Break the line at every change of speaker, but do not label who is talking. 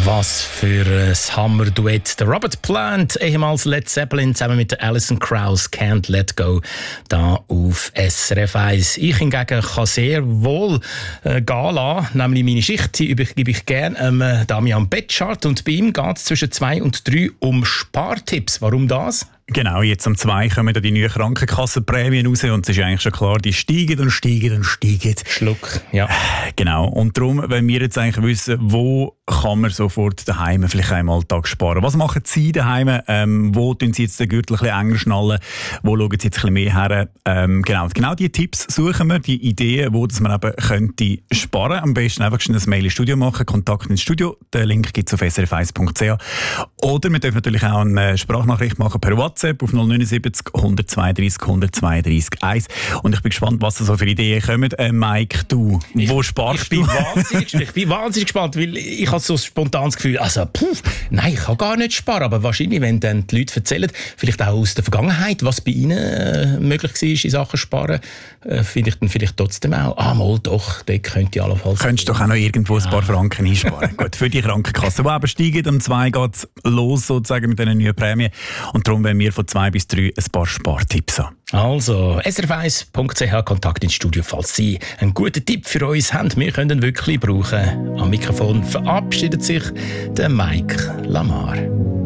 Was für ein Hammer-Duett. Der Robert Plant, ehemals Led Zeppelin, zusammen mit der Alison Krauss, Can't Let Go, da auf SRF 1. Ich hingegen kann sehr wohl gehen lassen, nämlich meine Schicht, die übergebe ich gerne Damian Betschart, und bei ihm geht es zwischen 2 und 3 um Spartipps. Warum das?
Genau, jetzt um 2 kommen die neuen Krankenkassenprämien raus und es ist eigentlich schon klar, die steigen und steigen und steigen.
Schluck, ja.
Genau, und darum, wenn wir jetzt eigentlich wissen, wo kann man sofort daheim vielleicht einmal am Tag sparen. Was machen Sie daheim? Wo tun Sie jetzt den Gürtel ein bisschen enger schnallen? Wo schauen Sie jetzt ein bisschen mehr her? Genau diese Tipps suchen wir, die Ideen, wo man eben könnte sparen. Am besten einfach schnell ein Mail ins Studio machen, Kontakt ins Studio. Den Link gibt es auf srf1.ch. Oder wir dürfen natürlich auch eine Sprachnachricht machen per WhatsApp auf 079 132 132 1. Und ich bin gespannt, was da so für Ideen kommen. Mike, du, wo sparst du?
Ich bin wahnsinnig gespannt, weil ich habe so ein spontanes Gefühl, nein, ich kann gar nicht sparen, aber wahrscheinlich, wenn dann die Leute erzählen, vielleicht auch aus der Vergangenheit, was bei ihnen möglich war in Sachen Sparen, finde ich dann vielleicht trotzdem auch, mal doch, da könnte ich allenfalls...
Könntest du doch auch noch irgendwo ein paar Franken einsparen. Gut, für die Krankenkasse, die eben steigen, um 2 geht es los sozusagen mit diesen neuen Prämien. Und darum wollen wir von 2 bis 3 ein paar Spartipps haben.
Also, srf1.ch, Kontakt ins Studio, falls Sie einen guten Tipp für uns haben. Wir können ihn wirklich brauchen. Am Mikrofon verabschiedet sich der Mike Lamar.